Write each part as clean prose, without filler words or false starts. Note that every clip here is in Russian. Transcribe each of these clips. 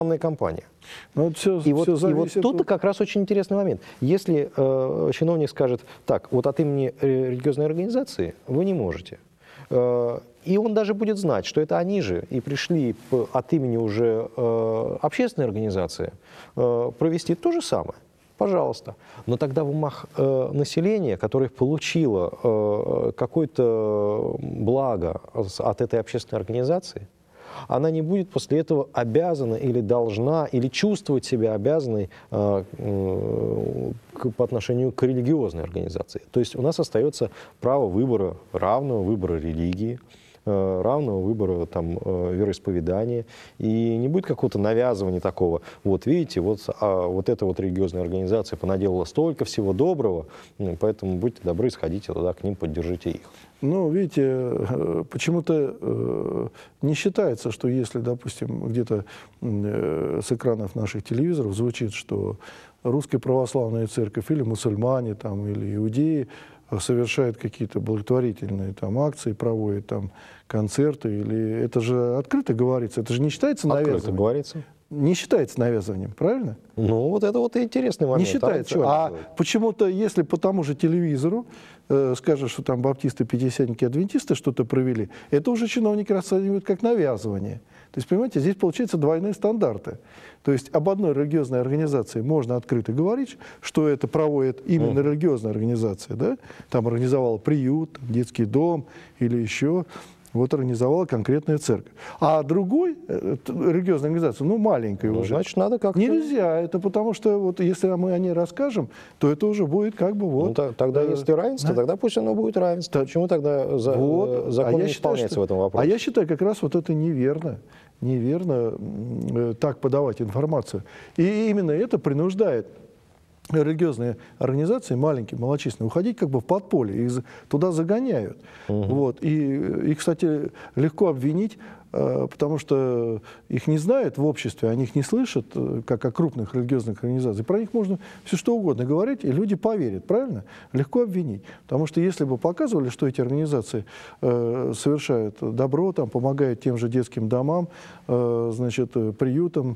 компания. И вот тут как раз очень интересный момент. Если чиновник скажет, так, вот от имени религиозной организации вы не можете, и он даже будет знать, что это они же и пришли от имени уже общественной организации провести то же самое. Пожалуйста. Но тогда в умах населения, которое получило какое-то благо от этой общественной организации, она не будет после этого обязана или должна, или чувствовать себя обязанной по отношению к религиозной организации. То есть у нас остается право выбора, равного выбора религии, равного выбора там, вероисповедания, и не будет какого-то навязывания такого. Вот видите, вот эта вот религиозная организация понаделала столько всего доброго, поэтому будьте добры, сходите туда к ним, поддержите их. Ну, видите, почему-то не считается, что если, допустим, где-то с экранов наших телевизоров звучит, что Русская Православная Церковь или мусульмане, там, или иудеи совершают какие-то благотворительные там, акции, проводят там, концерты, или это же открыто говорится, это же не считается навязыванием. Открыто говорится. Не считается навязыванием, правильно? Ну, вот это вот интересный момент. Не считается. А почему-то, если по тому же телевизору скажут, что там баптисты, пятидесятники, адвентисты что-то провели, это уже чиновники расценивают как навязывание. То есть, понимаете, здесь получается двойные стандарты. То есть об одной религиозной организации можно открыто говорить, что это проводит именно религиозная организация. Да? Там организовала приют, детский дом или еще. Вот организовала конкретная церковь. А другой религиозной организации, ну, маленькой уже. Значит, надо как-то... Нельзя. Это потому что, вот, если мы о ней расскажем, то это уже будет как бы вот... Ну, тогда, если равенство, тогда пусть оно будет равенство. Почему тогда закон не исполняется в этом вопросе? А я считаю, как раз вот это неверно. Неверно так подавать информацию. И именно это принуждает религиозные организации, маленькие, малочисленные, уходить как бы в подполье, их туда загоняют. Вот. И, кстати, легко обвинить, потому что их не знают в обществе, они их не слышат, как о крупных религиозных организациях. Про них можно все что угодно говорить, и люди поверят, правильно? Легко обвинить. Потому что если бы показывали, что эти организации совершают добро, там, помогают тем же детским домам, значит, приютам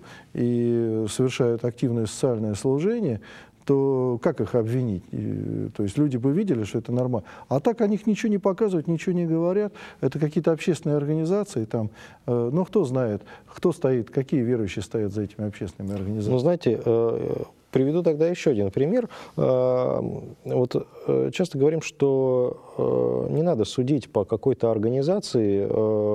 и совершают активное социальное служение, то как их обвинить? То есть люди бы видели, что это нормально. А так о них ничего не показывают, ничего не говорят. Это какие-то общественные организации. Там, ну, кто знает, кто стоит, какие верующие стоят за этими общественными организациями. Ну, знаете, приведу тогда еще один пример. Вот часто говорим, что не надо судить по какой-то организации,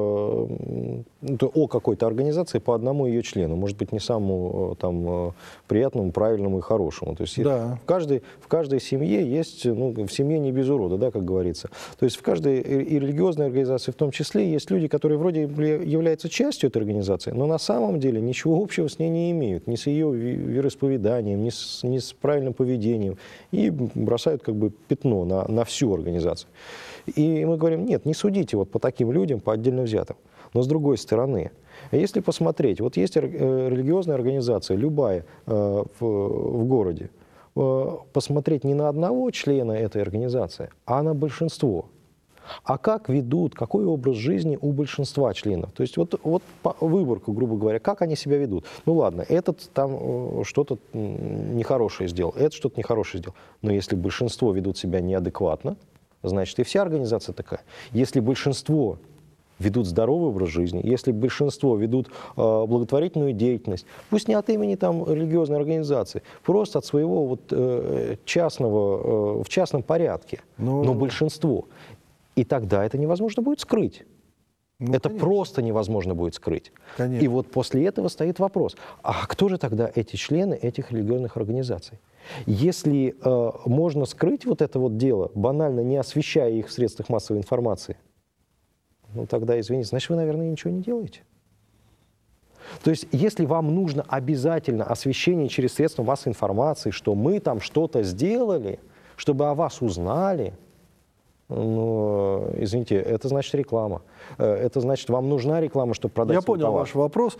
о какой-то организации по одному ее члену. Может быть, не самому там, приятному, правильному и хорошему. То есть да. в каждой семье есть, ну, в семье не без урода, да, как говорится. То есть в каждой и религиозной организации в том числе есть люди, которые вроде являются частью этой организации, но на самом деле ничего общего с ней не имеют, ни с ее вероисповеданием, ни с правильным поведением, и бросают как бы пятно на всю организацию. И мы говорим, нет, не судите вот по таким людям, по отдельно взятым. Но с другой стороны, если посмотреть, вот есть религиозная организация, любая в городе, посмотреть не на одного члена этой организации, а на большинство. А как ведут, какой образ жизни у большинства членов? То есть вот по выборку, грубо говоря, как они себя ведут. Ну ладно, этот там что-то нехорошее сделал, этот что-то нехорошее сделал. Но если большинство ведут себя неадекватно, значит и вся организация такая. Если большинство ведут здоровый образ жизни, если большинство ведут благотворительную деятельность, пусть не от имени там, религиозной организации, просто от своего вот, частного, в частном порядке, но большинство. И тогда это невозможно будет скрыть. Ну, это конечно. Просто невозможно будет скрыть. Конечно. И вот после этого стоит вопрос, а кто же тогда эти члены этих религиозных организаций? Если можно скрыть вот это вот дело, банально не освещая их в средствах массовой информации, ну тогда, извините, значит, вы, наверное, ничего не делаете. То есть, если вам нужно обязательно освещение через средства массовой информации, что мы там что-то сделали, чтобы о вас узнали, но, извините, это значит реклама. Это значит, вам нужна реклама, чтобы продать Я свой понял товар. ваш вопрос.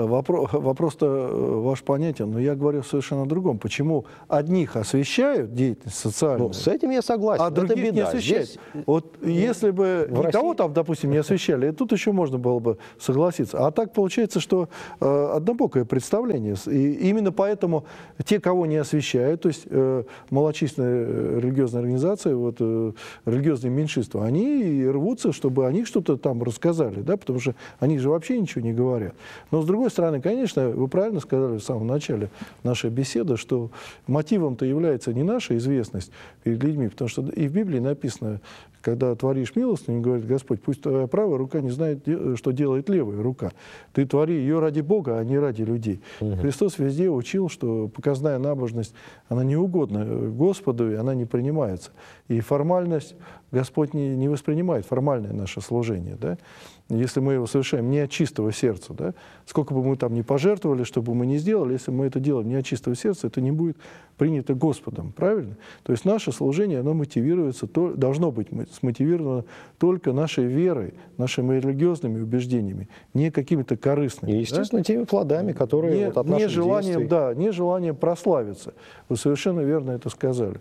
Вопрос-то ваш понятен, но я говорю совершенно о другом. Почему одних освещают деятельность социальную, Ну, с этим я согласен. а это других беда. не освещают? Здесь, Вот если бы в никого России- там, допустим, не освещали, тут еще можно было бы согласиться. А так получается, что однобокое представление. И именно поэтому те, кого не освещают, то есть малочисленные религиозные организации, вот, религиозные меньшинства, они и рвутся, чтобы они что-то там рассказали, да, потому что они же вообще ничего не говорят. Но с другой стороны, конечно, вы правильно сказали в самом начале нашей беседы, что мотивом-то является не наша известность перед людьми, потому что и в Библии написано, когда творишь милостыню, говорит Господь, пусть твоя правая рука не знает, что делает левая рука. Ты твори ее ради Бога, а не ради людей. Христос везде учил, что показная набожность, она не угодна Господу, и она не принимается. И формальность Господь не воспринимает, формальное наше служение. Да? Если мы его совершаем не от чистого сердца, да? Сколько бы мы там ни пожертвовали, что бы мы ни сделали, если мы это делаем не от чистого сердца, это не будет принято Господом, правильно? То есть наше служение, оно мотивируется, должно быть смотивировано только нашей верой, нашими религиозными убеждениями, не какими-то корыстными. И, естественно, теми плодами, которые вот от наших желанием, действий. да, не желанием прославиться. Вы совершенно верно это сказали.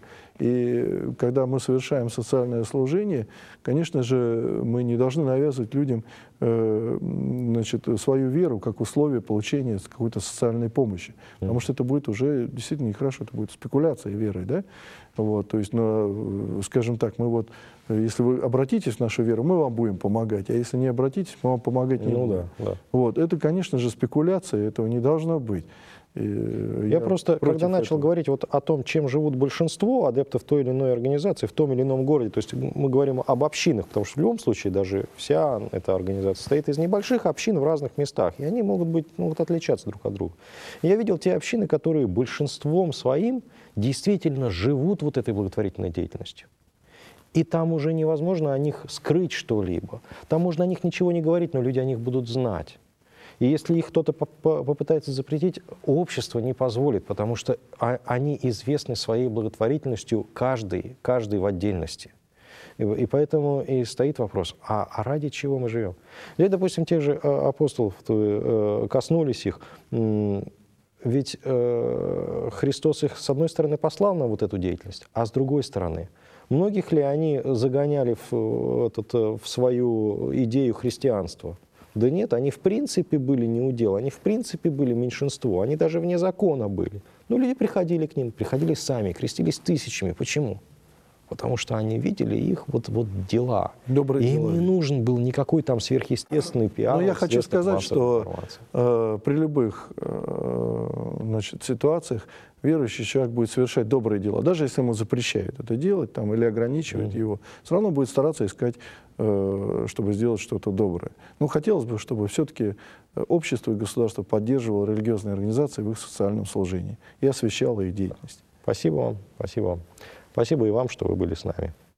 И когда мы совершаем социальное служение, конечно же, мы не должны навязывать людям значит, свою веру как условие получения какой-то социальной помощи. Потому что это будет уже действительно нехорошо, это будет спекуляция верой. Да? Вот, то есть, скажем так, мы вот, если вы обратитесь в нашу веру, мы вам будем помогать, а если не обратитесь, мы вам помогать не будем. Да. Вот, это, конечно же, спекуляция, этого не должно быть. Я просто, когда начал говорить вот о том, чем живут большинство адептов той или иной организации в том или ином городе, то есть мы говорим об общинах, потому что в любом случае даже вся эта организация состоит из небольших общин в разных местах, и они могут отличаться друг от друга. Я видел те общины, которые большинством своим действительно живут вот этой благотворительной деятельностью. И там уже невозможно о них скрыть что-либо. Там можно о них ничего не говорить, но люди о них будут знать. И если их кто-то попытается запретить, общество не позволит, потому что они известны своей благотворительностью, каждый в отдельности. И поэтому и стоит вопрос, а ради чего мы живем? И, допустим, тех же апостолов коснулись их. Ведь Христос их, с одной стороны, послал на вот эту деятельность, а с другой стороны, многих ли они загоняли в свою идею христианства? Да нет, они в принципе были неудел, они в принципе были меньшинство, они даже вне закона были. Но люди приходили к ним, приходили сами, крестились тысячами. Почему? Потому что они видели их вот дела. Добрые и дела. им не нужен был никакой там сверхъестественный пиар. Но я хочу сказать, что при любых ситуациях верующий человек будет совершать добрые дела. Даже если ему запрещают это делать там, или ограничивают его, все равно будет стараться искать, чтобы сделать что-то доброе. Но хотелось бы, чтобы все-таки общество и государство поддерживало религиозные организации в их социальном служении и освещало их деятельность. Спасибо вам, спасибо вам. Спасибо и вам, что вы были с нами.